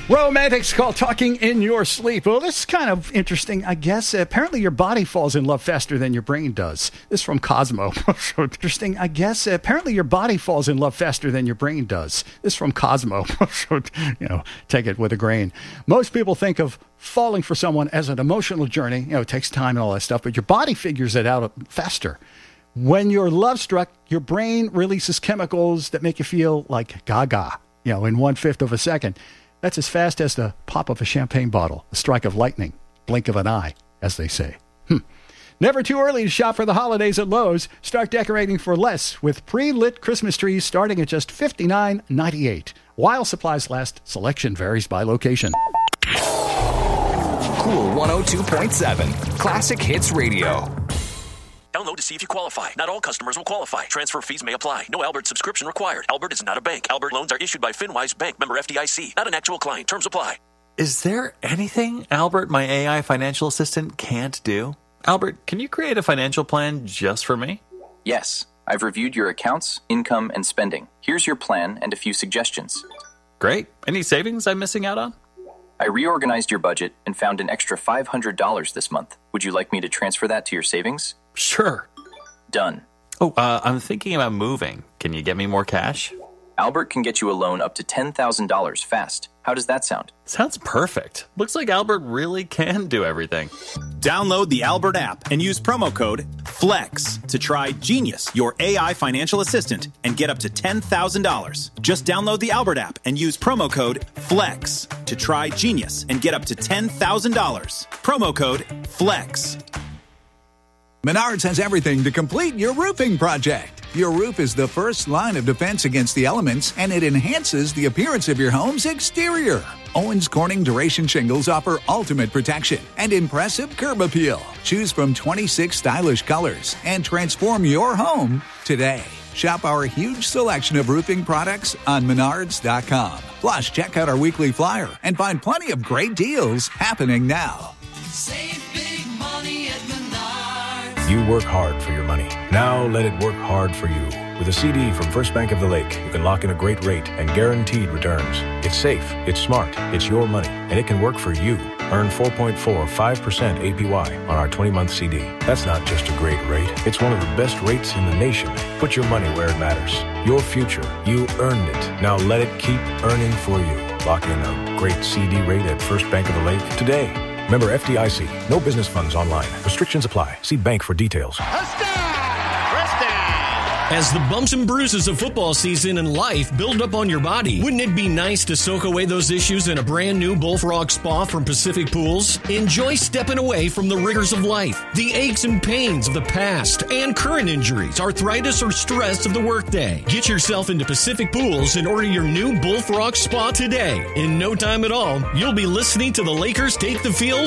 Romantics call talking in your sleep. Well, this is kind of interesting, I guess. Apparently, your body falls in love faster than your brain does. This is from Cosmo. So interesting, I guess. Apparently, your body falls in love faster than your brain does. This is from Cosmo. So, take it with a grain. Most people think of falling for someone as an emotional journey. It takes time and all that stuff, but your body figures it out faster. When you're love struck, your brain releases chemicals that make you feel like gaga, in 1/5 of a second. That's as fast as the pop of a champagne bottle, a strike of lightning, blink of an eye, as they say. Never too early to shop for the holidays at Lowe's. Start decorating for less with pre-lit Christmas trees starting at just $59.98. While supplies last, selection varies by location. Cool 102.7, Classic Hits Radio. Download to see if you qualify. Not all customers will qualify. Transfer fees may apply. No Albert subscription required. Albert is not a bank. Albert loans are issued by FinWise Bank, member FDIC. Not an actual client. Terms apply. Is there anything Albert, my AI financial assistant, can't do? Albert, can you create a financial plan just for me? Yes. I've reviewed your accounts, income, and spending. Here's your plan and a few suggestions. Great. Any savings I'm missing out on? I reorganized your budget and found an extra $500 this month. Would you like me to transfer that to your savings? Sure. Done. Oh, I'm thinking about moving. Can you get me more cash? Albert can get you a loan up to $10,000 fast. How does that sound? Sounds perfect. Looks like Albert really can do everything. Download the Albert app and use promo code FLEX to try Genius, your AI financial assistant, and get up to $10,000. Just download the Albert app and use promo code FLEX to try Genius and get up to $10,000. Promo code FLEX. Menards has everything to complete your roofing project. Your roof is the first line of defense against the elements, and it enhances the appearance of your home's exterior. Owens Corning Duration Shingles offer ultimate protection and impressive curb appeal. Choose from 26 stylish colors and transform your home today. Shop our huge selection of roofing products on Menards.com. Plus, check out our weekly flyer and find plenty of great deals happening now. Save big money at Menards. You work hard for your money. Now let it work hard for you. With a CD from First Bank of the Lake, you can lock in a great rate and guaranteed returns. It's safe, it's smart, it's your money, and it can work for you. Earn 4.45% APY on our 20-month CD. That's not just a great rate. It's one of the best rates in the nation. Put your money where it matters. Your future. You earned it. Now let it keep earning for you. Lock in a great CD rate at First Bank of the Lake today. Member FDIC. No business funds online. Restrictions apply. See bank for details. As the bumps and bruises of football season and life build up on your body, wouldn't it be nice to soak away those issues in a brand new Bullfrog Spa from Pacific Pools? Enjoy stepping away from the rigors of life, the aches and pains of the past, and current injuries, arthritis, or stress of the workday. Get yourself into Pacific Pools and order your new Bullfrog Spa today. In no time at all, you'll be listening to the Lakers take the field